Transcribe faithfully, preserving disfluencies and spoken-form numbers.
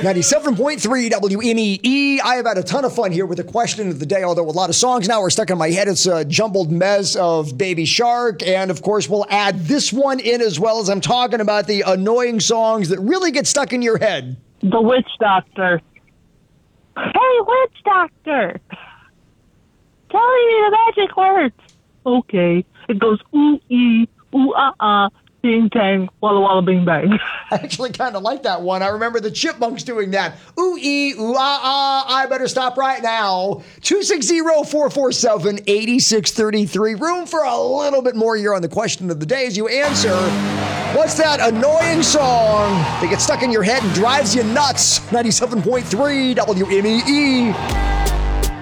ninety-seven point three W M E E. I have had a ton of fun here with the question of the day, although a lot of songs now are stuck in my head. It's a jumbled mess of Baby Shark. And of course, we'll add this one in as well, as I'm talking about the annoying songs that really get stuck in your head. The Witch Doctor. Hey, Witch Doctor. Tell me the magic words. Okay. It goes ooh, ee, ooh, ah, ah. Bing, tang, walla, walla, bing, bang. I actually kind of like that one. I remember the Chipmunks doing that. Ooh, ee, ooh, ah, ah, I better stop right now. two six zero, four four seven, eight six three three. Room for a little bit more here on the question of the day as you answer. What's that annoying song that gets stuck in your head and drives you nuts? ninety-seven point three W M E E.